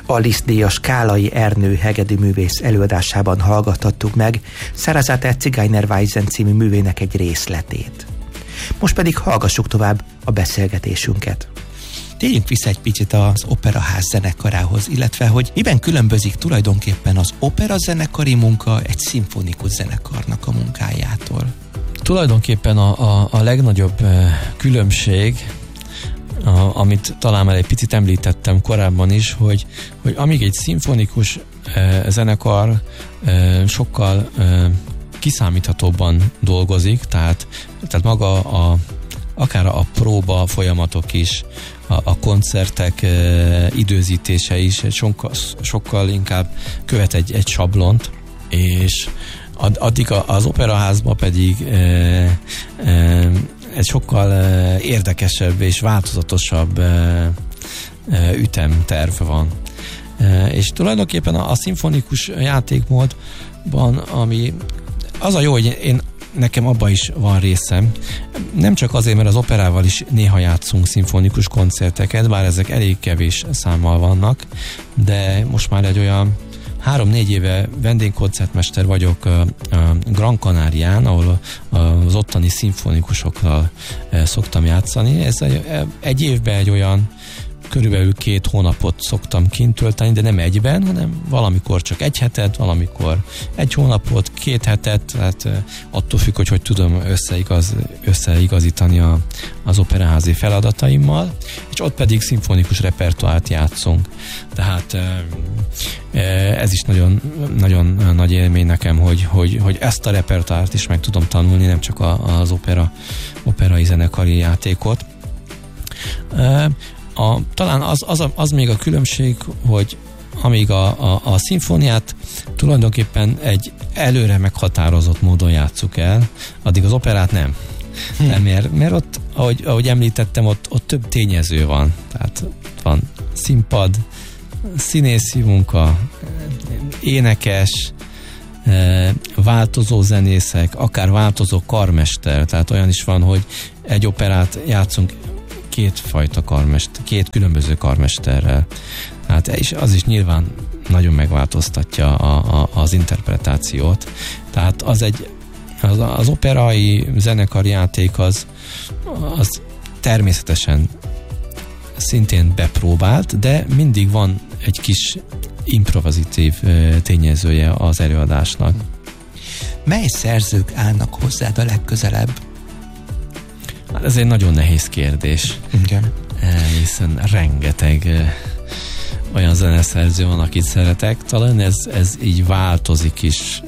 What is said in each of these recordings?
A Liszt-díjas Kálai Ernő hegedűművész előadásában hallgathattuk meg Sarasate Zigeunerweisen című művének egy részletét. Most pedig hallgassuk tovább a beszélgetésünket. Térjünk vissza egy picit az Operaház zenekarához, illetve hogy miben különbözik tulajdonképpen az operazenekari munka egy szimfonikus zenekarnak a munkájától. Tulajdonképpen a legnagyobb különbség, amit talán már egy picit említettem korábban is, hogy amíg egy szimfonikus zenekar sokkal kiszámíthatóbban dolgozik, tehát maga akár a próba folyamatok is, a koncertek időzítése is sokkal inkább követ egy sablont, és addig az operaházban pedig egy sokkal érdekesebb és változatosabb ütemterv van. És tulajdonképpen a szimfonikus játékmódban, ami az a jó, hogy nekem abban is van részem. Nem csak azért, mert az operával is néha játszunk szimfonikus koncerteket, bár ezek elég kevés számmal vannak, de most már egy olyan 3-4 éve vendégkoncertmester vagyok a Gran Canarián, ahol az ottani szimfonikusokkal szoktam játszani. Ez egy évben egy olyan körülbelül 2 hónapot szoktam kint tölteni, de nem egyben, hanem valamikor csak 1 hetet, valamikor 1 hónapot, 2 hetet, tehát attól függ, hogy tudom összeigazítani az operaházi feladataimmal, és ott pedig szimfonikus repertoárt játszunk. Tehát ez is nagyon, nagyon nagy élmény nekem, hogy ezt a repertoárt is meg tudom tanulni, nem csak az operai zenekari játékot. Talán az még a különbség, hogy amíg a szimfóniát tulajdonképpen egy előre meghatározott módon játsszuk el, addig az operát nem. Mert ott, ahogy említettem, ott több tényező van. Tehát van színpad, színészi munka, énekes, változó zenészek, akár változó karmester. Tehát olyan is van, hogy egy operát játszunk 2 különböző karmesterrel. Hát az is nyilván nagyon megváltoztatja az interpretációt. Tehát az operai zenekarjáték az természetesen szintén bepróbált, de mindig van egy kis improvizatív tényezője az előadásnak. Mely szerzők állnak hozzád a legközelebb? Ez egy nagyon nehéz kérdés. Igen. Hiszen rengeteg olyan zeneszerző van, akit szeretek. Talán ez így változik is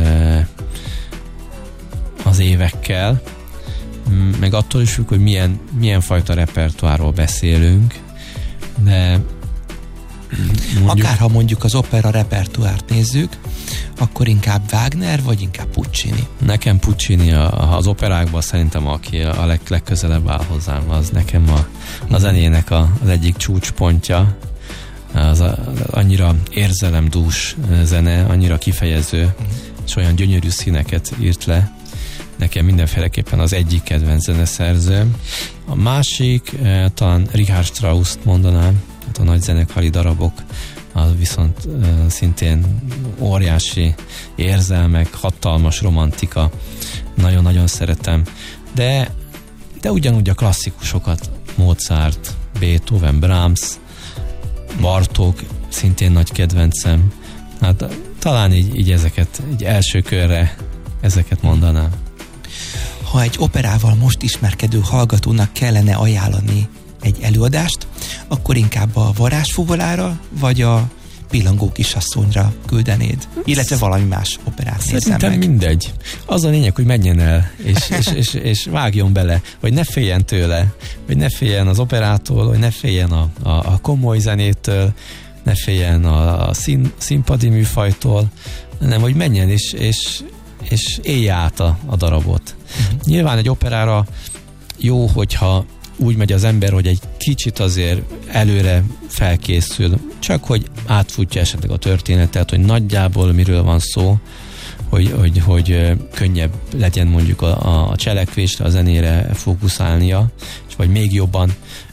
az évekkel. Meg attól is függ, hogy milyen fajta repertoárról beszélünk. De akárha mondjuk az opera repertoárt nézzük, akkor inkább Wagner, vagy inkább Puccini? Nekem Puccini az operákban szerintem, aki a legközelebb áll hozzám, az nekem a zenének az egyik csúcspontja. Az annyira érzelemdús zene, annyira kifejező, és olyan gyönyörű színeket írt le. Nekem mindenféleképpen az egyik kedvenc zeneszerzőm. A másik, talán Richard Strauss-t mondanám, hát a nagy zenekari darabok, az viszont szintén óriási érzelmek, hatalmas romantika, nagyon-nagyon szeretem. De ugyanúgy a klasszikusokat, Mozart, Beethoven, Brahms, Bartók, szintén nagy kedvencem. Hát talán így ezeket, így első körre ezeket mondanám. Ha egy operával most ismerkedő hallgatónak kellene ajánlani egy előadást, akkor inkább a Varázsfuvolára, vagy a Pillangó kisasszonyra küldenéd, illetve valami más operát nézem meg. Szerintem mindegy. Az a lényeg, hogy menjen el, és vágjon bele, vagy ne féljen tőle, vagy ne féljen az operától, vagy ne féljen a komoly zenétől, ne féljen a színpadi műfajtól, hanem hogy menjen, és élje át a darabot. Nyilván egy operára jó, hogyha úgy megy az ember, hogy egy kicsit azért előre felkészül, csak hogy átfutja esetleg a történetet, hogy nagyjából miről van szó, hogy könnyebb legyen mondjuk a cselekvésre, a zenére fókuszálnia, vagy még jobban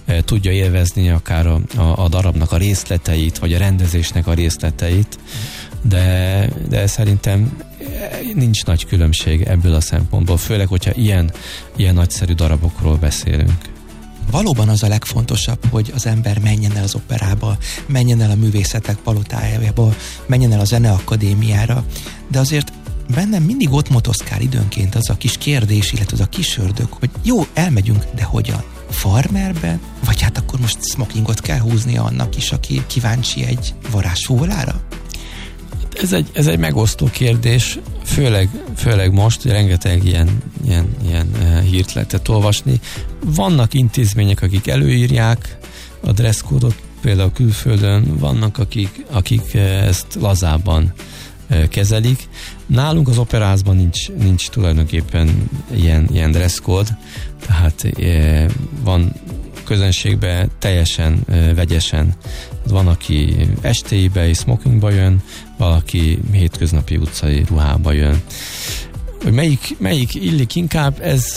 tudja élvezni akár a darabnak a részleteit, vagy a rendezésnek a részleteit, de szerintem nincs nagy különbség ebből a szempontból, főleg, hogyha ilyen nagyszerű darabokról beszélünk. Valóban az a legfontosabb, hogy az ember menjen el az operába, menjen el a művészetek palotájába, menjen el a zeneakadémiára, de azért bennem mindig ott motoszkál időnként az a kis kérdés, illetve az a kis ördög, hogy jó, elmegyünk, de hogyan? Farmerben? Vagy hát akkor most smokingot kell húznia annak is, aki kíváncsi egy varázsfúvolára? Ez egy megosztó kérdés, főleg most, hogy rengeteg ilyen hírt lehetett olvasni. Vannak intézmények, akik előírják a dresszkódot, például külföldön, vannak, akik ezt lazábban kezelik. Nálunk az operázban nincs tulajdonképpen ilyen dresszkód, tehát van közönségben teljesen vegyesen. Van, aki estéibe és smokingba jön, valaki hétköznapi utcai ruhába jön. Hogy melyik illik inkább, ez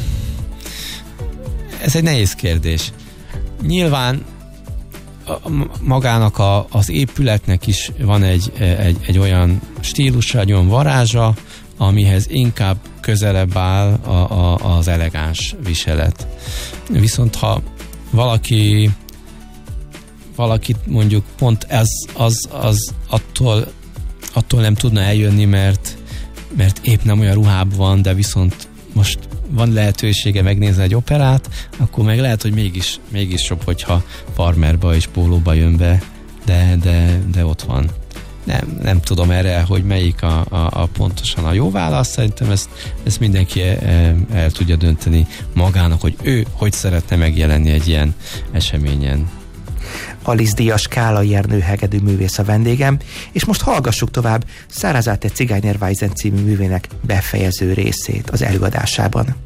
egy nehéz kérdés. Nyilván magának az épületnek is van egy olyan stílusa, egy olyan varázsa, amihez inkább közelebb áll az elegáns viselet. Viszont ha valakit mondjuk pont az attól nem tudna eljönni, mert épp nem olyan ruhában van, de viszont most van lehetősége megnézni egy operát, akkor meg lehet, hogy mégis jobb, hogyha farmerba és pólóba jön be, de ott van. Nem tudom erre, hogy melyik a pontosan a jó válasz, szerintem ezt mindenki el tudja dönteni magának, hogy ő hogy szeretne megjelenni egy ilyen eseményen. Alice Díjas Kálai Ernő hegedű művész a vendégem, és most hallgassuk tovább Sarasate Zigeunerweisen című művének befejező részét az előadásában.